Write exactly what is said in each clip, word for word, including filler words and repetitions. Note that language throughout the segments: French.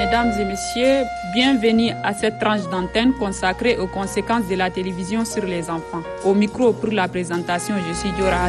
Mesdames et messieurs, bienvenue à cette tranche d'antenne consacrée aux conséquences de la télévision sur les enfants. Au micro pour la présentation, je suis Diora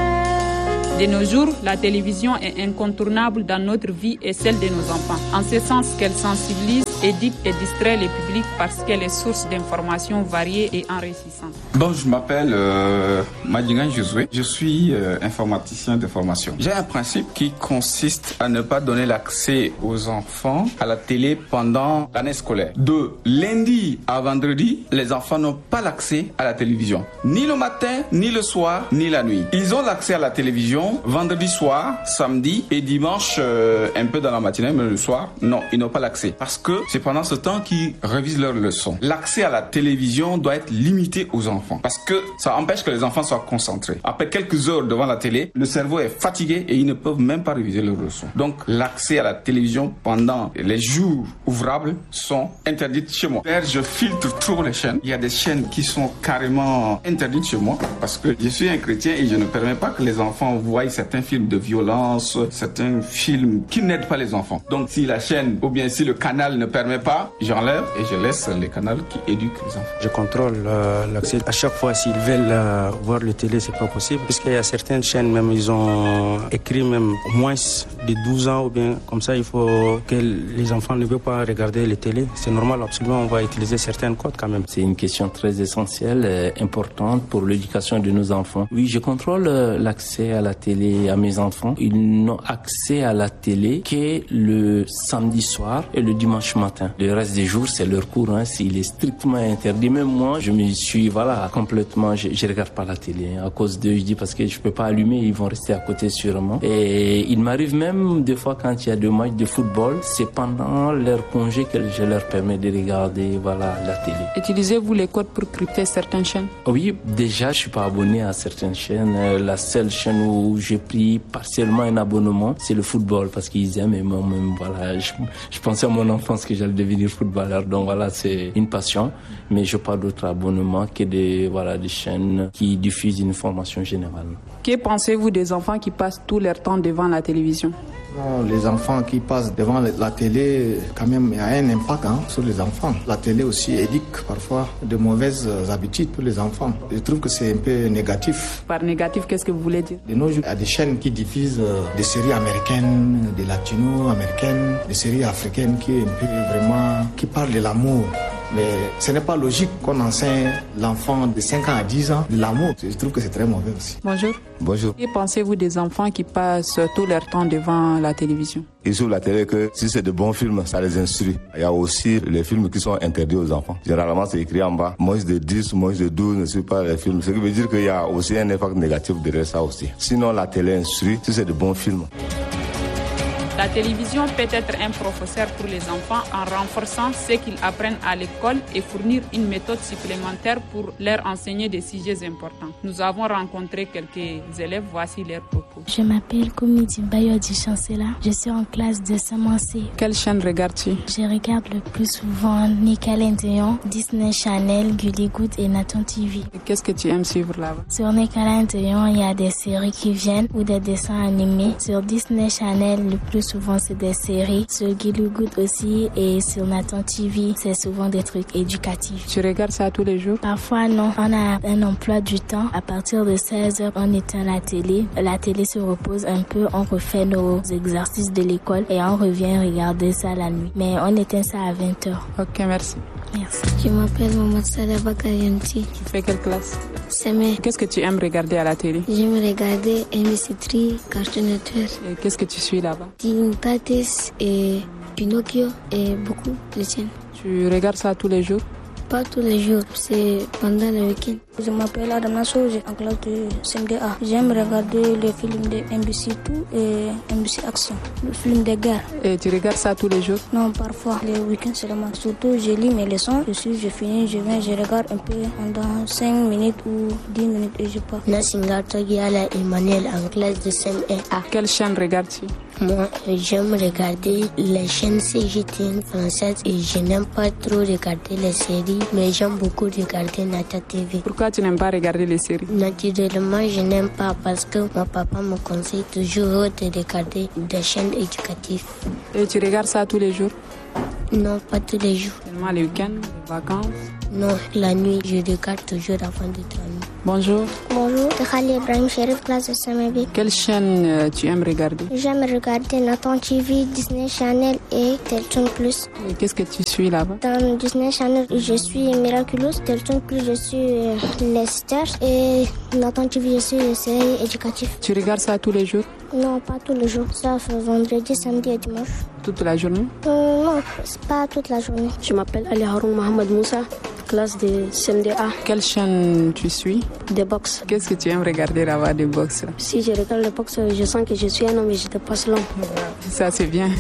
Hassan. De nos jours, la télévision est incontournable dans notre vie et celle de nos enfants, en ce sens qu'elle sensibilise, éduque et distrait les publics parce qu'elle est source d'informations variées et enrichissantes. Bon, je m'appelle euh, Madingan Josué, je suis euh, informaticien de formation. J'ai un principe qui consiste à ne pas donner l'accès aux enfants à la télé pendant l'année scolaire. De lundi à vendredi, les enfants n'ont pas l'accès à la télévision, ni le matin, ni le soir, ni la nuit. Ils ont l'accès à la télévision vendredi soir, samedi et dimanche euh, un peu dans la matinée, mais le soir, non, ils n'ont pas l'accès parce que c'est pendant ce temps qu'ils révisent leurs leçons. L'accès à la télévision doit être limité aux enfants parce que ça empêche que les enfants soient concentrés. Après quelques heures devant la télé, le cerveau est fatigué et ils ne peuvent même pas réviser leurs leçons. Donc l'accès à la télévision pendant les jours ouvrables sont interdits chez moi. D'ailleurs, je filtre trop les chaînes. Il y a des chaînes qui sont carrément interdites chez moi parce que je suis un chrétien et je ne permets pas que les enfants voient certains films de violence, certains films qui n'aident pas les enfants. Donc si la chaîne ou bien si le canal ne permet pas, j'enlève et je laisse les canaux qui éduquent les enfants. Je contrôle euh, l'accès. À chaque fois, s'ils veulent euh, voir le télé, c'est pas possible. Puisqu'il y a certaines chaînes, même, ils ont écrit même moins de douze ans ou bien comme ça, il faut que les enfants ne veulent pas regarder la télé. C'est normal, absolument, on va utiliser certains codes quand même. C'est une question très essentielle, euh, importante pour l'éducation de nos enfants. Oui, je contrôle euh, l'accès à la télé à mes enfants. Ils n'ont accès à la télé que le samedi soir et le dimanche matin. Le reste des jours, c'est leur cours, hein. Il est strictement interdit. Même moi, je me suis, voilà, complètement, je, je regarde pas la télé, hein, à cause d'eux, je dis parce que je peux pas allumer, ils vont rester à côté sûrement. Et il m'arrive même, des fois, quand il y a des matchs de football, c'est pendant leur congé que je leur permets de regarder, voilà, la télé. Utilisez-vous les codes pour crypter certaines chaînes? Oui, déjà, je suis pas abonné à certaines chaînes. La seule chaîne où j'ai pris partiellement un abonnement, c'est le football, parce qu'ils aiment, et moi-même, voilà, je, je pensais à mon enfance que j'allais devenir footballeur, donc voilà, c'est une passion, mais je n'ai pas d'autres abonnements que des, voilà, des chaînes qui diffusent une formation générale. Que pensez-vous des enfants qui passent tout leur temps devant la télévision? Non, les enfants qui passent devant la télé, quand même, il y a un impact hein, sur les enfants. La télé aussi éduque parfois de mauvaises habitudes pour les enfants. Je trouve que c'est un peu négatif. Par négatif, qu'est-ce que vous voulez dire? De nos jours, il y a des chaînes qui diffusent des séries américaines, des latino-américaines, des séries africaines qui, un peu vraiment, qui parlent de l'amour. Mais ce n'est pas logique qu'on enseigne l'enfant de cinq ans à dix ans de l'amour. Je trouve que c'est très mauvais aussi. Bonjour. Bonjour. Que pensez-vous des enfants qui passent tout leur temps devant la télévision? Ils sur la télé que si c'est de bons films, ça les instruit. Il y a aussi les films qui sont interdits aux enfants. Généralement, c'est écrit en bas. Moins de dix, moins de douze ne suivent pas les films. Ce qui veut dire qu'il y a aussi un impact négatif derrière ça aussi. Sinon, la télé instruit si c'est de bons films. La télévision peut être un professeur pour les enfants en renforçant ce qu'ils apprennent à l'école et fournir une méthode supplémentaire pour leur enseigner des sujets importants. Nous avons rencontré quelques élèves, voici leurs propos. Je m'appelle Koumidi Bayodi Chancela, je suis en classe de Samancé. Quelle chaîne regardes-tu? Je regarde le plus souvent Nickelodeon, Disney Channel, Gulli Good et Nathan T V. Et qu'est-ce que tu aimes suivre là-bas? Sur Nickelodeon, il y a des séries qui viennent ou des dessins animés. Sur Disney Channel, le plus souvent c'est des séries. Sur Gulli Good aussi et sur Nathan T V, c'est souvent des trucs éducatifs. Tu regardes ça tous les jours? Parfois non. On a un emploi du temps. À partir de seize heures, on éteint la télé. La télé se repose un peu, on refait nos exercices de l'école et on revient regarder ça la nuit. Mais on éteint ça à vingt heures. Ok, merci. Merci. Je m'appelle Maman Salaba Karianti. Tu fais quelle classe? C'est mes. Qu'est-ce que tu aimes regarder à la télé? J'aime regarder M B C trois, Cartoon Network. Et qu'est-ce que tu suis là-bas? Teen Titans et Pinocchio et beaucoup de chaînes. Tu regardes ça tous les jours? Pas tous les jours, c'est pendant le week-end. Je m'appelle Adam Nassau, j'ai en classe de C M D A. J'aime regarder les films de M B C deux et M B C Action, le film de guerre. Et tu regardes ça tous les jours? Non, parfois, les week-ends seulement. Surtout, je lis mes leçons, je suis, je finis, je viens, je regarde un peu pendant cinq minutes ou dix minutes et je pars. Nassinga Togiala Emmanuel en classe de C M D A. Quelle chaîne regardes-tu? Moi, j'aime regarder les chaînes C G T N françaises et je n'aime pas trop regarder les séries, mais j'aime beaucoup regarder Nata T V. Pourquoi tu n'aimes pas regarder les séries? Naturellement, je n'aime pas parce que mon papa me conseille toujours de regarder des chaînes éducatives. Et tu regardes ça tous les jours? Non, pas tous les jours. Seulement les week-ends, les vacances? Non, la nuit, je regarde toujours avant de dormir. Bonjour. Bonjour, Khali Ibrahim Sherif, classe de C M B. Quelle chaîne euh, tu aimes regarder? J'aime regarder Nathan T V, Disney Channel et Teletoon Plus. Et qu'est-ce que tu suis là-bas? Dans Disney Channel, je suis Miraculous. Teletoon Plus, je suis euh, Les Stars. Et Nathan T V, je suis les séries éducatives. Tu regardes ça tous les jours? Non, pas tous les jours. Ça fait vendredi, samedi et dimanche. Toute la journée? euh, Non, c'est pas toute la journée. Je m'appelle Ali Haroun Mohamed Moussa, classe de C M D A. Quelle chaîne tu suis? Des box. Qu'est-ce que tu aimes regarder là-bas, des box? Si je regarde les box, je sens que je suis un homme et je dépasse l'homme. Ça, c'est bien.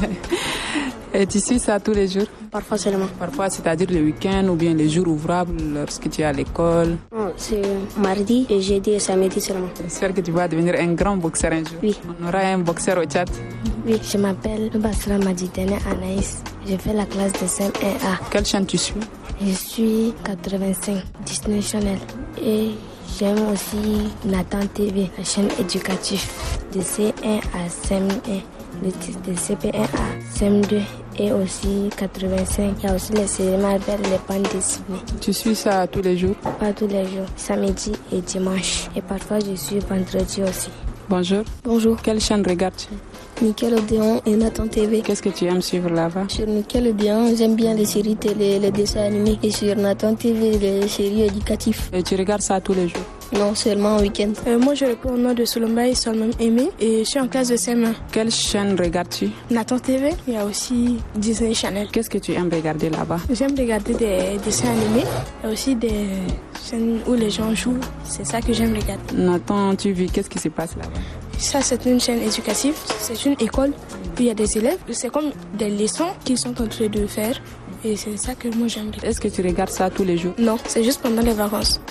Et tu suis ça tous les jours? Parfois seulement. Parfois, c'est-à-dire le week-end ou bien les jours ouvrables lorsque tu es à l'école? Non, c'est mardi et jeudi et samedi seulement. J'espère que tu vas devenir un grand boxeur un jour. Oui. On aura un boxeur au Tchad. Oui, je m'appelle Basra Madidene Anaïs. Je fais la classe de C M un A. Quelle chaîne tu suis? Je suis quatre-vingt-cinq, Disney Channel. Et j'aime aussi Nathan T V, la chaîne éducative de C un à C M un, de C P un à C M deux. Et aussi quatre-vingt-cinq, il y a aussi les séries Marvel, les bandes dessinées. Tu suis ça tous les jours? Pas tous les jours, samedi et dimanche. Et parfois je suis vendredi aussi. Bonjour. Bonjour. Quelle chaîne regardes-tu? Nickelodeon et Nathan T V. Qu'est-ce que tu aimes suivre là-bas? Sur Nickelodeon, j'aime bien les séries télé, les dessins animés. Et sur Nathan T V, les séries éducatives. Et tu regardes ça tous les jours? Non, seulement en week-end. Euh, moi, je réponds au nom de Solombaï Salman Aimé et je suis en classe de C M un. Quelle chaîne regardes-tu? Nathan T V, il y a aussi Disney Channel. Qu'est-ce que tu aimes regarder là-bas? J'aime regarder des dessins animés et aussi des chaînes où les gens jouent. C'est ça que j'aime regarder. Nathan, tu vis, qu'est-ce qui se passe là-bas? Ça, c'est une chaîne éducative. C'est une école où il y a des élèves. C'est comme des leçons qu'ils sont en train de faire. Et c'est ça que moi j'aime. Est-ce que tu regardes ça tous les jours? Non, c'est juste pendant les vacances.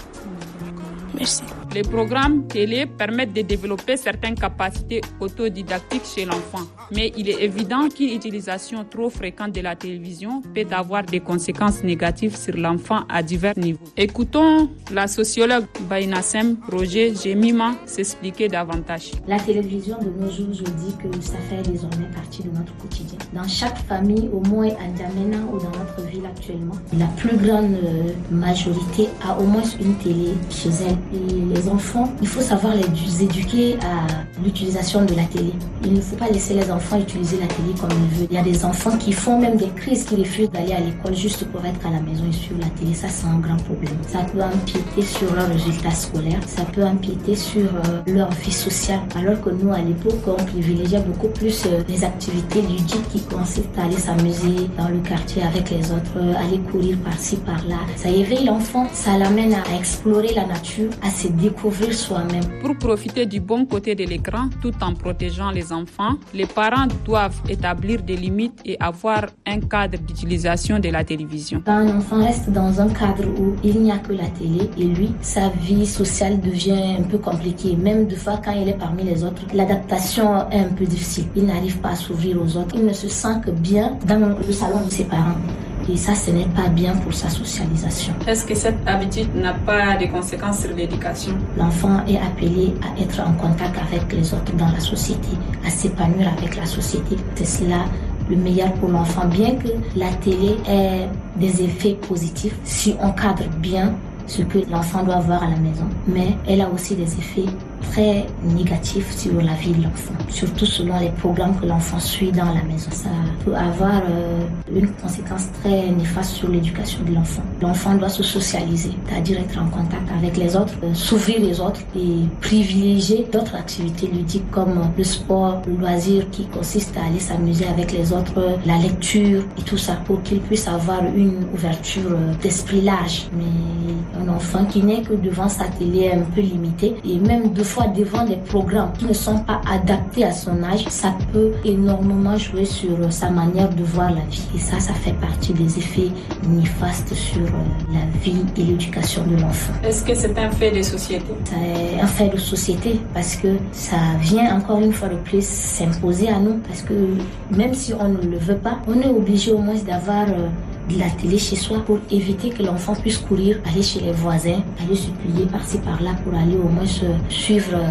Merci. Les programmes télé permettent de développer certaines capacités autodidactiques chez l'enfant. Mais il est évident qu'une utilisation trop fréquente de la télévision peut avoir des conséquences négatives sur l'enfant à divers niveaux. Écoutons la sociologue Baïnassem Roger Jemima s'expliquer davantage. La télévision de nos jours, je dis que ça fait désormais partie de notre quotidien. Dans chaque famille, au moins à N'Djamena ou dans notre ville actuellement, la plus grande majorité a au moins une télé chez elle. Et les enfants, il faut savoir les éduquer à l'utilisation de la télé. Il ne faut pas laisser les enfants utiliser la télé comme ils veulent. Il y a des enfants qui font même des crises, qui refusent d'aller à l'école juste pour être à la maison et suivre la télé. Ça, c'est un grand problème. Ça peut empiéter sur leurs résultats scolaires, ça peut empiéter sur euh, leur vie sociale. Alors que nous, à l'époque, on privilégiait beaucoup plus euh, les activités ludiques qui consistent à aller s'amuser dans le quartier avec les autres, euh, aller courir par-ci, par-là. Ça éveille l'enfant, ça l'amène à explorer la nature, à se découvrir soi-même. Pour profiter du bon côté de l'écran, tout en protégeant les enfants, les parents doivent établir des limites et avoir un cadre d'utilisation de la télévision. Quand un enfant reste dans un cadre où il n'y a que la télé et lui, sa vie sociale devient un peu compliquée. Même de fois, quand il est parmi les autres, l'adaptation est un peu difficile. Il n'arrive pas à s'ouvrir aux autres. Il ne se sent que bien dans le salon de ses parents. Et ça, ce n'est pas bien pour sa socialisation. Est-ce que cette habitude n'a pas de conséquences sur l'éducation? L'enfant est appelé à être en contact avec les autres dans la société, à s'épanouir avec la société. C'est cela le meilleur pour l'enfant, bien que la télé ait des effets positifs si on cadre bien ce que l'enfant doit voir à la maison. Mais elle a aussi des effets très négatifs sur la vie de l'enfant, surtout selon les programmes que l'enfant suit dans la maison. Ça peut avoir euh, une conséquence très néfaste sur l'éducation de l'enfant. L'enfant doit se socialiser, c'est-à-dire être en contact avec les autres, euh, s'ouvrir les autres et privilégier d'autres activités ludiques comme euh, le sport, le loisir qui consiste à aller s'amuser avec les autres, euh, la lecture et tout ça pour qu'il puisse avoir une ouverture euh, d'esprit large. Mais un enfant qui n'est que devant sa télé est un peu limité et même de fois devant des programmes qui ne sont pas adaptés à son âge, ça peut énormément jouer sur sa manière de voir la vie. Et ça, ça fait partie des effets néfastes sur la vie et l'éducation de l'enfant. Est-ce que c'est un fait de société? C'est un fait de société parce que ça vient encore une fois de plus s'imposer à nous parce que même si on ne le veut pas, on est obligé au moins d'avoir de la télé chez soi pour éviter que l'enfant puisse courir, aller chez les voisins, aller se plier par-ci par-là pour aller au moins se suivre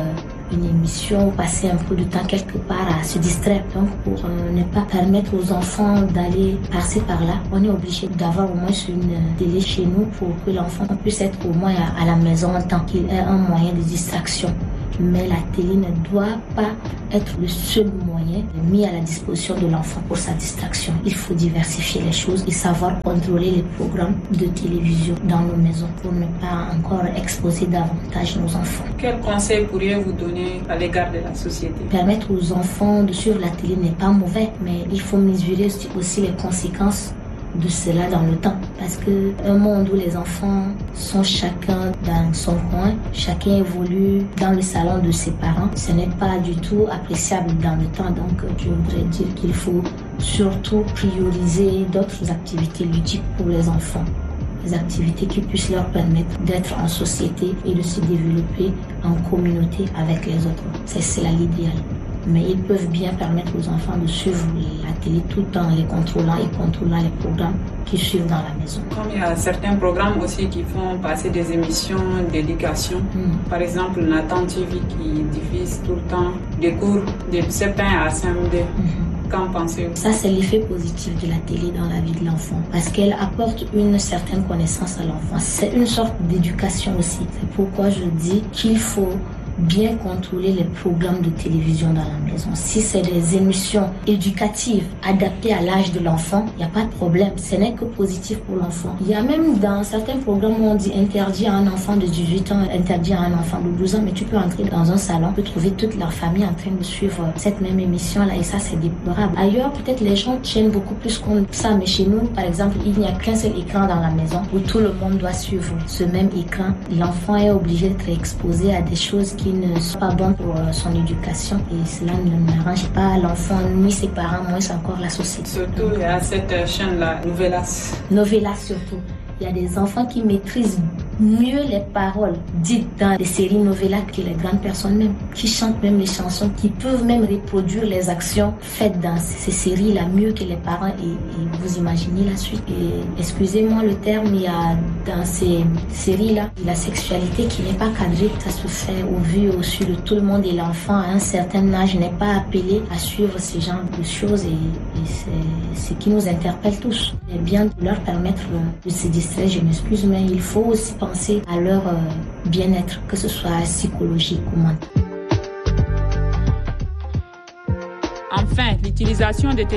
une émission, passer un peu de temps quelque part à se distraire. Donc pour euh, ne pas permettre aux enfants d'aller passer par là, on est obligé d'avoir au moins une télé chez nous pour que l'enfant puisse être au moins à, à la maison en tant qu'il ait un moyen de distraction. Mais la télé ne doit pas être le seul moyen mis à la disposition de l'enfant pour sa distraction. Il faut diversifier les choses et savoir contrôler les programmes de télévision dans nos maisons pour ne pas encore exposer davantage nos enfants. Quels conseils pourriez-vous donner à l'égard de la société? Permettre aux enfants de suivre la télé n'est pas mauvais, mais il faut mesurer aussi les conséquences de cela dans le temps, parce que un monde où les enfants sont chacun dans son coin, chacun évolue dans le salon de ses parents, ce n'est pas du tout appréciable dans le temps. Donc je voudrais dire qu'il faut surtout prioriser d'autres activités ludiques pour les enfants, des activités qui puissent leur permettre d'être en société et de se développer en communauté avec les autres. C'est cela l'idéal. Mais ils peuvent bien permettre aux enfants de suivre la télé tout en les contrôlant et contrôlant les programmes qui suivent dans la maison. Comme il y a certains programmes aussi qui font passer des émissions d'éducation, mm. par exemple Nathan T V qui diffuse tout le temps des cours de C P un à C M deux. Mm-hmm. Qu'en pensez-vous? Ça, c'est l'effet positif de la télé dans la vie de l'enfant, parce qu'elle apporte une certaine connaissance à l'enfant. C'est une sorte d'éducation aussi. C'est pourquoi je dis qu'il faut bien contrôler les programmes de télévision dans la maison. Si c'est des émissions éducatives adaptées à l'âge de l'enfant, il n'y a pas de problème. Ce n'est que positif pour l'enfant. Il y a même dans certains programmes où on dit interdit à un enfant de dix-huit ans, interdit à un enfant de douze ans, mais tu peux entrer dans un salon, tu peux trouver toute leur famille en train de suivre cette même émission-là, et ça, c'est déplorable. Ailleurs, peut-être les gens tiennent beaucoup plus compte de ça, mais chez nous, par exemple, il n'y a qu'un seul écran dans la maison où tout le monde doit suivre ce même écran. L'enfant est obligé d'être exposé à des choses qui ne sont pas bonnes pour son éducation, et cela ne n'arrange pas l'enfant ni ses parents, moins encore la société. Surtout, il y a cette chaîne-là, Novelas. Novelas surtout. Il y a des enfants qui maîtrisent mieux les paroles dites dans les séries novelas que les grandes personnes même, qui chantent même les chansons, qui peuvent même reproduire les actions faites dans ces séries-là mieux que les parents, et, et vous imaginez la suite. Et excusez-moi le terme, il y a dans ces séries-là la sexualité qui n'est pas cadrée, ça se fait au vu et au su de tout le monde, et l'enfant à un certain âge n'est pas appelé à suivre ce genre de choses, et, et c'est ce qui nous interpelle tous. C'est bien de leur permettre de se distraire. Je m'excuse, mais il faut aussi penser à leur euh, bien-être, que ce soit psychologique ou mental. Enfin, l'utilisation des